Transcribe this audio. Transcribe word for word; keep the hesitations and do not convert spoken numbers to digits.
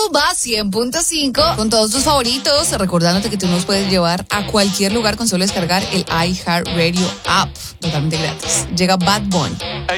Rumba cien punto cinco con todos tus favoritos, recordándote que tú nos puedes llevar a cualquier lugar con solo descargar el iHeartRadio app, totalmente gratis. Llega Bad Bunny.